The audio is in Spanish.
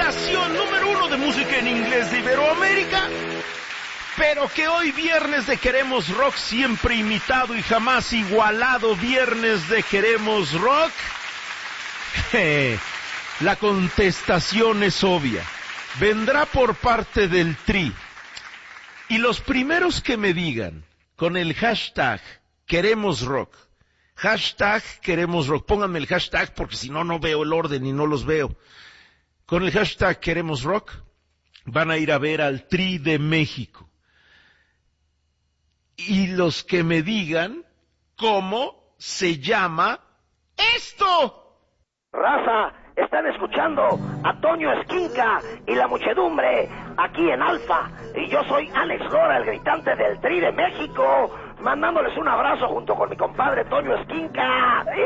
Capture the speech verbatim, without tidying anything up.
estación número uno de música en inglés de Iberoamérica, pero que hoy viernes de Queremos Rock, siempre imitado y jamás igualado viernes de Queremos Rock, eh, la contestación es obvia, vendrá por parte del Tri. Y los primeros que me digan con el hashtag Queremos Rock, hashtag Queremos Rock, pónganme el hashtag porque si no, no veo el orden y no los veo. Con el hashtag Queremos Rock van a ir a ver al Tri de México. Y los que me digan cómo se llama esto. Raza, están escuchando a Toño Esquinca y la muchedumbre aquí en Alfa. Y yo soy Alex Lora, el gritante del Tri de México, mandándoles un abrazo junto con mi compadre Toño Esquinca.